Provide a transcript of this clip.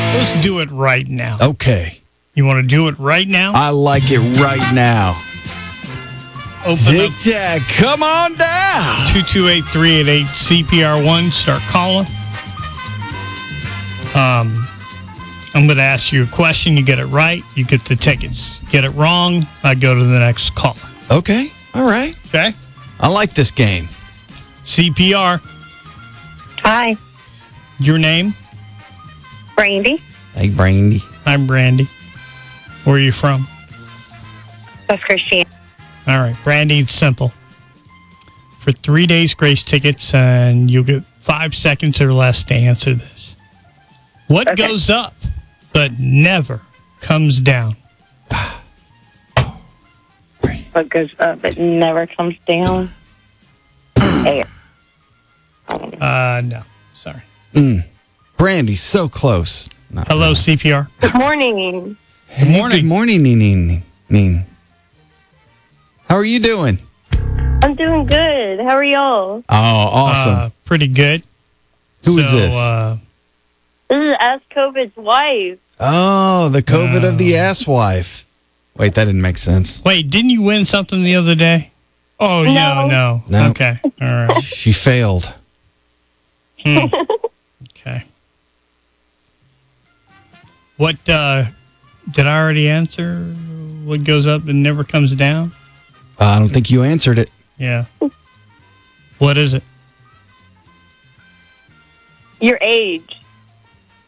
Let's do it right now. Okay. You want to do it right now? I like it right now. Open Tic up Tac, come on down. 228388 CPR1. Start calling. I'm going to ask you a question. You get it right, you get the tickets. Get it wrong, I go to the next caller. Okay. All right. Okay? I like this game. CPR. Hi, Your name? Brandy. Hey, Brandy. I'm Brandy. Where are you from? That's Christian. All right, Brandy, it's simple. For 3 days grace tickets, and you'll get 5 seconds or less to answer this. What Okay. goes up but never comes down? What goes up but never comes down? Air. I don't know. No. Sorry. Brandy, so close. Not Hello, really. CPR. Good morning. Good morning. Good morning, Neen. How are you doing? I'm doing good. How are y'all? Oh, awesome. Pretty good. Who is this? This is Ask COVID's wife. Oh, the COVID of the asswife. Wait, that didn't make sense. Wait, didn't you win something the other day? Oh, no. No. Okay. All right. She failed. Okay. What, did I already answer? What goes up and never comes down? I don't think you answered it. Yeah. What is it? Your age.